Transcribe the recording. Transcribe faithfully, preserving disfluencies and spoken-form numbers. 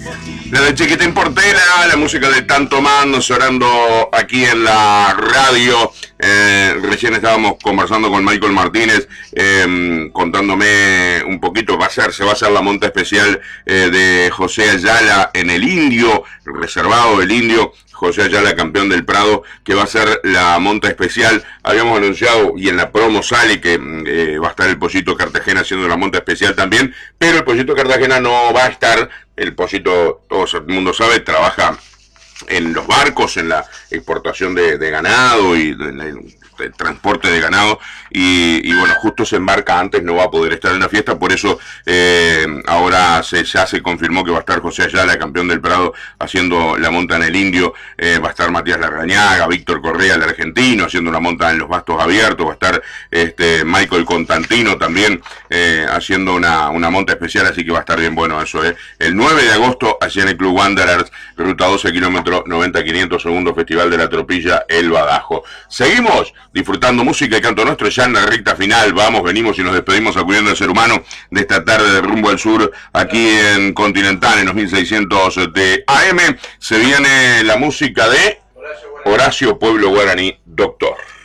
La de Chiquitín Portela, la música de Tanto Mando sonando aquí en la radio. Eh, recién estábamos conversando con Michael Martínez, eh, contándome un poquito, va a ser, se va a hacer la monta especial eh, de José Ayala en el Indio, reservado del Indio. José Ayala, campeón del Prado, que va a ser la monta especial. Habíamos anunciado, y en la promo sale, que eh, va a estar el Pollito Cartagena haciendo la monta especial también, pero el Pollito Cartagena no va a estar. El Pollito, todo el mundo sabe, trabaja en los barcos, en la exportación de, de ganado y de, de, de transporte de ganado, y, y bueno, justo se embarca antes, no va a poder estar en la fiesta, por eso eh, ahora se, ya se confirmó que va a estar José Ayala, campeón del Prado, haciendo la monta en el Indio. Eh, va a estar Matías Larrañaga, Víctor Correa, el argentino, haciendo una monta en los bastos abiertos, va a estar este Michael Constantino también eh, haciendo una, una monta especial, así que va a estar bien bueno eso. Eh. El nueve de agosto, allí en el Club Wanderers, ruta doce kilómetros, noventa quinientos, segundo Festival de la Tropilla, El Badajo. Seguimos disfrutando música y canto nuestro, ya en la recta final. Vamos, venimos y nos despedimos acudiendo al ser humano de esta tarde de Rumbo al Sur, aquí en Continental, en los mil seiscientos de A M. Se viene la música de Horacio Pueblo Guaraní, Doctor.